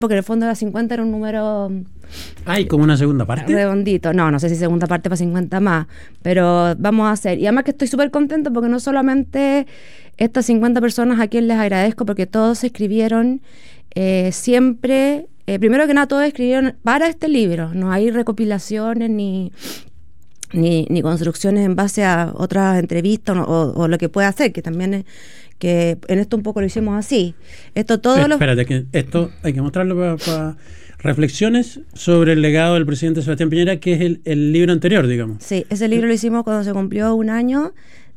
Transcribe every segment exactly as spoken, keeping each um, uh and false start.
porque en el fondo la cincuenta era un número... ¿Hay como una segunda parte? Redondito. No, no sé si segunda parte para cincuenta más, pero vamos a hacer. Y además que estoy súper contento porque no solamente estas cincuenta personas a quien les agradezco, porque todos escribieron eh, siempre, eh, primero que nada todos escribieron para este libro, no hay recopilaciones ni... Ni, ni construcciones en base a otras entrevistas o, o, o lo que pueda hacer, que también es, que en esto un poco lo hicimos así. Esto todo Pero, lo... Espérate, que esto hay que mostrarlo para pa reflexiones sobre el legado del presidente Sebastián Piñera, que es el, el libro anterior, digamos. Sí, ese libro lo hicimos cuando se cumplió un año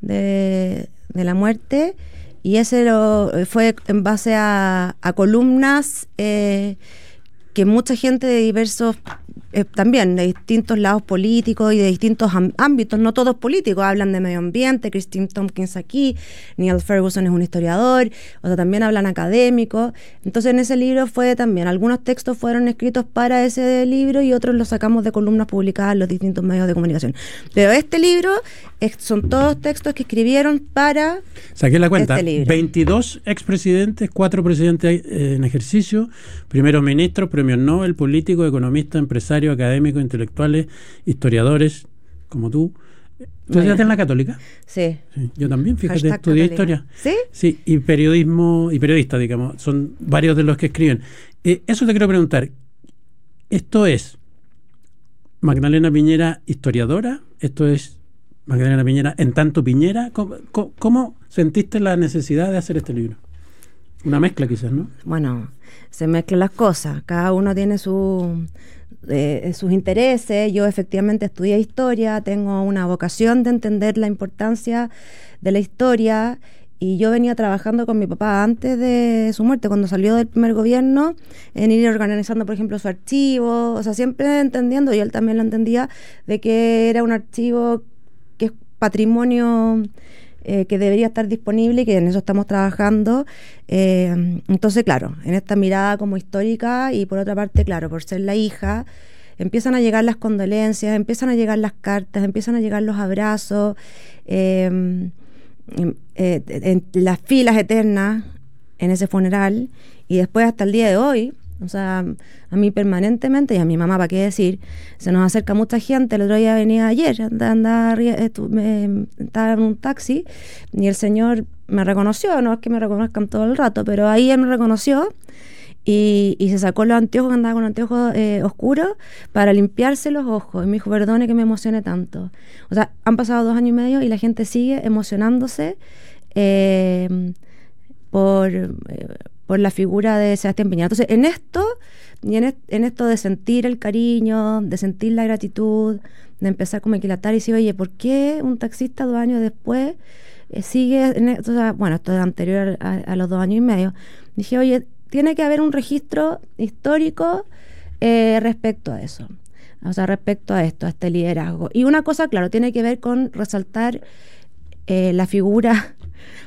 de, de la muerte, y ese lo, fue en base a, a columnas eh, que mucha gente de diversos... Eh, también de distintos lados políticos y de distintos ámbitos, no todos políticos, hablan de medio ambiente, Christine Tompkins aquí, Neil Ferguson es un historiador, o sea, también hablan académicos. Entonces en ese libro fue también, algunos textos fueron escritos para ese libro y otros los sacamos de columnas publicadas en los distintos medios de comunicación. Pero este libro es, son todos textos que escribieron para... Saqué la cuenta, este libro. veintidós expresidentes, cuatro presidentes eh, en ejercicio, primeros ministros, premios Nobel, políticos, economistas, empresarios, académicos, intelectuales, historiadores, como tú. ¿Tú estudiaste en la Católica? Sí. Sí. Yo también, fíjate, Hashtag estudié Católica. historia. ¿Sí? Sí, y periodismo, y periodista, digamos, son varios de los que escriben. Eh, eso te quiero preguntar, ¿esto es Magdalena Piñera historiadora? ¿Esto es Magdalena Piñera en tanto Piñera? ¿Cómo, cómo, cómo sentiste la necesidad de hacer este libro? Una mezcla quizás, ¿no? Bueno, se mezclan las cosas, cada uno tiene su... de sus intereses. Yo efectivamente estudié historia, tengo una vocación de entender la importancia de la historia, y yo venía trabajando con mi papá antes de su muerte, cuando salió del primer gobierno, en ir organizando, por ejemplo, su archivo, o sea, siempre entendiendo, y él también lo entendía, de que era un archivo que es patrimonio eh, que debería estar disponible, y que en eso estamos trabajando. Eh, entonces, claro, en esta mirada como histórica, y por otra parte, claro, por ser la hija, empiezan a llegar las condolencias, empiezan a llegar las cartas, empiezan a llegar los abrazos, eh, eh, en las filas eternas en ese funeral, y después hasta el día de hoy. O sea, a mí permanentemente, y a mi mamá, ¿para qué decir? Se nos acerca mucha gente. El otro día venía ayer, andaba, andaba, me, estaba en un taxi, y el señor me reconoció, no es que me reconozcan todo el rato, pero ahí él me reconoció, y, y se sacó los anteojos, que andaba con anteojos eh, oscuros, para limpiarse los ojos, y me dijo, perdone que me emocione tanto. O sea, han pasado dos años y medio y la gente sigue emocionándose eh, por... Eh, por la figura de Sebastián Piñera. Entonces, en esto, y en, est en esto de sentir el cariño, de sentir la gratitud, de empezar como a equilatar y decir, oye, ¿por qué un taxista dos años después eh, sigue, en esto? O sea, bueno, esto es anterior a, a los dos años y medio. Dije, oye, tiene que haber un registro histórico eh, respecto a eso. O sea, respecto a esto, a este liderazgo. Y una cosa, claro, tiene que ver con resaltar eh, la figura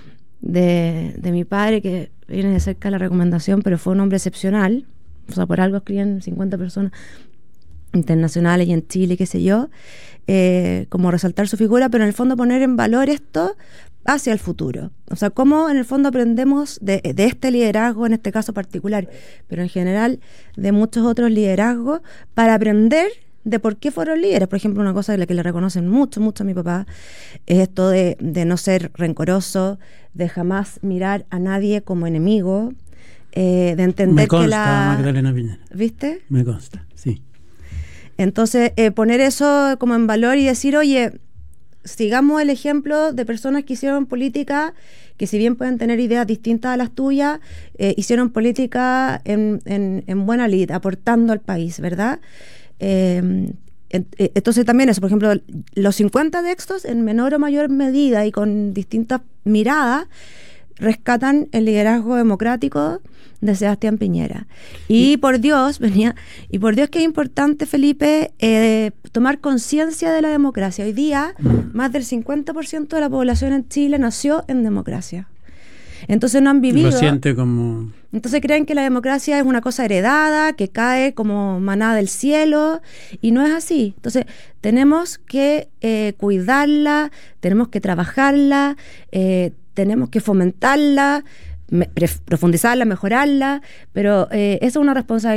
de, de mi padre, que viene de cerca la recomendación, pero fue un hombre excepcional. O sea, por algo escriben cincuenta personas internacionales y en Chile, qué sé yo, eh, como resaltar su figura, pero en el fondo poner en valor esto hacia el futuro. O sea, cómo en el fondo aprendemos de, de este liderazgo, en este caso particular, pero en general de muchos otros liderazgos, para aprender de por qué fueron líderes. Por ejemplo, una cosa de la que le reconocen mucho, mucho a mi papá, es esto de, de no ser rencoroso, de jamás mirar a nadie como enemigo, eh, de entender Me consta, que la... Magdalena Piñera. ¿Viste? Me consta, sí. Entonces, eh, poner eso como en valor y decir, oye, sigamos el ejemplo de personas que hicieron política, que si bien pueden tener ideas distintas a las tuyas, eh, hicieron política en, en, en buena lid, aportando al país, ¿verdad? Eh, entonces también eso, por ejemplo, los cincuenta textos en menor o mayor medida y con distintas miradas rescatan el liderazgo democrático de Sebastián Piñera. Y, y por Dios, venía, y por Dios que es importante, Felipe, eh, tomar conciencia de la democracia. Hoy día, mm. más del cincuenta por ciento de la población en Chile nació en democracia. Entonces no han vivido... Lo siente como... Entonces creen que la democracia es una cosa heredada, que cae como manada del cielo, y no es así. Entonces tenemos que eh, cuidarla, tenemos que trabajarla, eh, tenemos que fomentarla, me, profundizarla, mejorarla, pero eh, eso es una responsabilidad